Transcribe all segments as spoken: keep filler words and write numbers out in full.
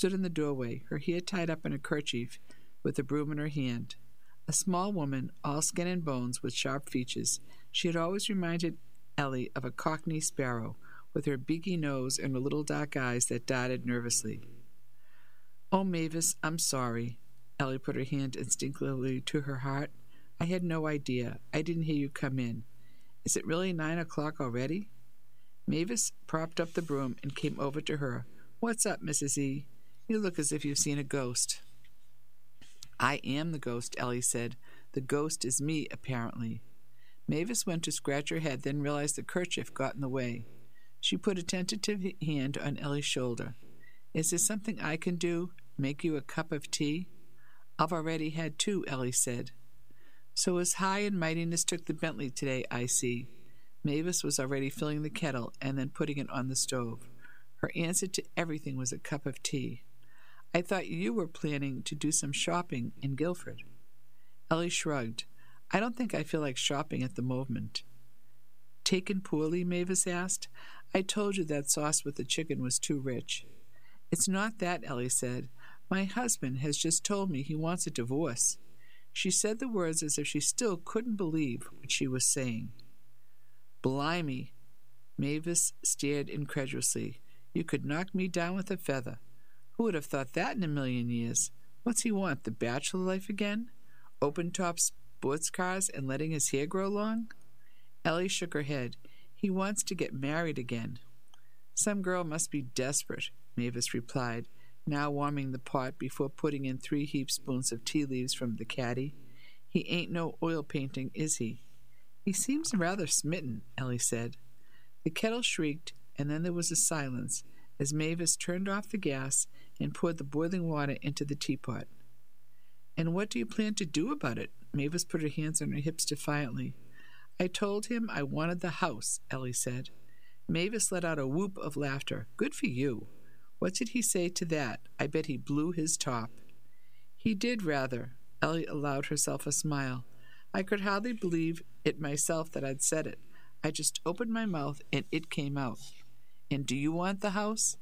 stood in the doorway, her hair tied up in a kerchief, with a broom in her hand. A small woman, all skin and bones, with sharp features. She had always reminded Ellie of a cockney sparrow, with her beaky nose and her little dark eyes that darted nervously. "Oh, Mavis, I'm sorry." Ellie put her hand instinctively to her heart. "I had no idea. I didn't hear you come in. Is it really nine o'clock already?" Mavis propped up the broom and came over to her. "What's up, Missus E? You look as if you've seen a ghost." "I am the ghost," Ellie said. "The ghost is me, apparently." Mavis went to scratch her head, then realized the kerchief got in the way. She put a tentative hand on Ellie's shoulder. "Is there something I can do? Make you a cup of tea?" "I've already had two," Ellie said. "So his high and mightiness took the Bentley today, I see." Mavis was already filling the kettle and then putting it on the stove. Her answer to everything was a cup of tea. "I thought you were planning to do some shopping in Guildford." Ellie shrugged. "I don't think I feel like shopping at the moment." "Taken poorly?" Mavis asked. "I told you that sauce with the chicken was too rich." "It's not that," Ellie said. "My husband has just told me he wants a divorce." She said the words as if she still couldn't believe what she was saying. "Blimey!" Mavis stared incredulously. "You could knock me down with a feather. Who would have thought that in a million years? What's he want, the bachelor life again? Open-top sports cars and letting his hair grow long?" Ellie shook her head. "He wants to get married again." "Some girl must be desperate," Mavis replied, now warming the pot before putting in three heaped spoons of tea leaves from the caddy. "He ain't no oil painting, is he?" "He seems rather smitten," Ellie said. The kettle shrieked, and then there was a silence as Mavis turned off the gas and poured the boiling water into the teapot. "And what do you plan to do about it?" Mavis put her hands on her hips defiantly. "I told him I wanted the house," Ellie said. Mavis let out a whoop of laughter. "Good for you. What did he say to that? I bet he blew his top." "He did, rather." Ellie allowed herself a smile. "I could hardly believe it myself that I'd said it. I just opened my mouth and it came out." "And do you want the house?"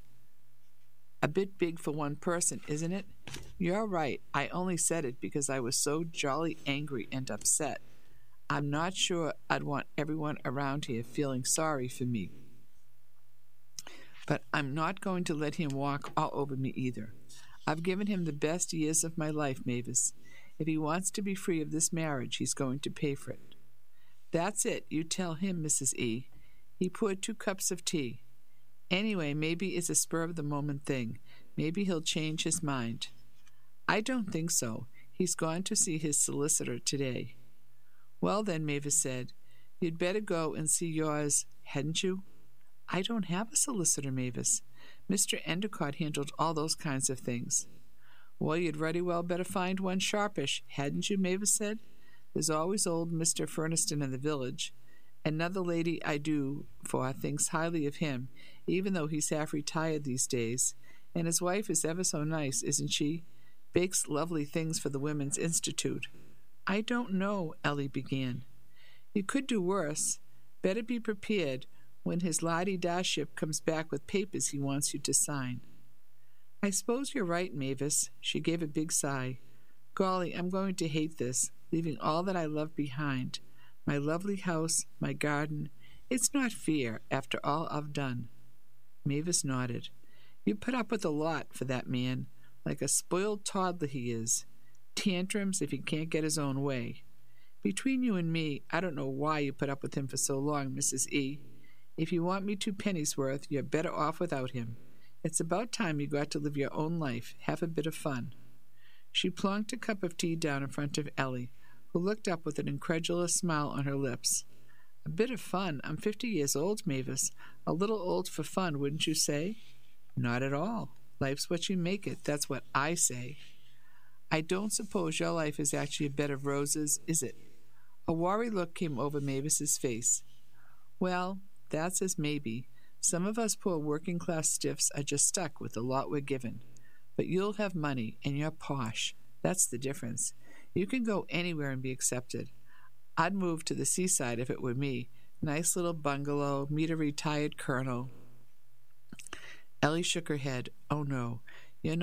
"A bit big for one person, isn't it?" "You're right. I only said it because I was so jolly angry and upset. I'm not sure I'd want everyone around here feeling sorry for me. But I'm not going to let him walk all over me either. I've given him the best years of my life, Mavis. If he wants to be free of this marriage, he's going to pay for it." "That's it. You tell him, Missus E." He poured two cups of tea. "Anyway, maybe it's a spur-of-the-moment thing. Maybe he'll change his mind." "I don't think so. He's gone to see his solicitor today." "Well, then," Mavis said, "you'd better go and see yours, hadn't you?" "I don't have a solicitor, Mavis. Mister Endicott handled all those kinds of things." "Well, you'd very well better find one sharpish, hadn't you?" Mavis said. "There's always old Mister Furniston in the village. Another lady I do for thinks highly of him, even though he's half retired these days. And his wife is ever so nice, isn't she? Bakes lovely things for the Women's Institute." "I don't know," Ellie began. "You could do worse. Better be prepared when his la-di-da ship comes back with papers he wants you to sign." "I suppose you're right, Mavis." She gave a big sigh. "Golly, I'm going to hate this, leaving all that I love behind. My lovely house, my garden. It's not fair, after all I've done." Mavis nodded. "You put up with a lot for that man, like a spoiled toddler he is. Tantrums if he can't get his own way. Between you and me, I don't know why you put up with him for so long, Missus E. If you want me two pennies worth, you're better off without him. It's about time you got to live your own life, have a bit of fun." She plonked a cup of tea down in front of Ellie, who looked up with an incredulous smile on her lips. "A bit of fun? I'm fifty years old, Mavis. A little old for fun, wouldn't you say?" "Not at all. Life's what you make it. That's what I say." "I don't suppose your life is actually a bed of roses, is it?" A worry look came over Mavis's face. "Well, that's as maybe. Some of us poor working-class stiffs are just stuck with the lot we're given. But you'll have money, and you're posh. That's the difference. You can go anywhere and be accepted. I'd move to the seaside if it were me. Nice little bungalow, meet a retired colonel." Ellie shook her head. "Oh, no.